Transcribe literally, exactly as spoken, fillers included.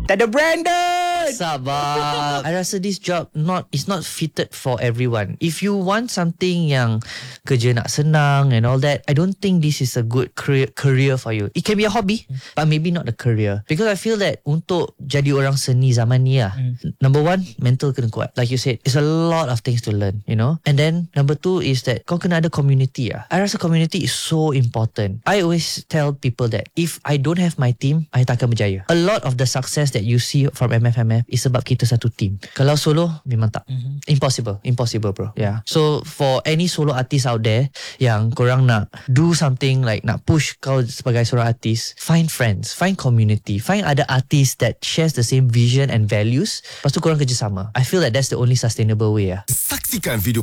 Tak ada Brandon. Sabar. I rasa this job not is not fitted for everyone. If you want something yang kerja nak senang and all that, I don't think this is a good career, career for you. It can be a hobby, but maybe not a career. Because I feel that untuk jadi orang seni zaman ni lah, mm. number one, mental kena kuat. Like you said, it's a lot of things to learn, you know. And then number two is that kau kena ada community lah. I rasa community is so important. I always tell people that if I don't have my team, I takkan berjaya. A lot of the success that you see from M F M F is sebab kita satu team. Kalau solo, memang tak. Mm-hmm. Impossible. Impossible, bro. Yeah. So for any solo artist out there yang korang nak do something like nak push kau sebagai seorang artis, find friends, find community, find other artists that shares the same vision and values. Lepas tu korang kerjasama. I feel that that's the only sustainable way. Ah. Saksikan video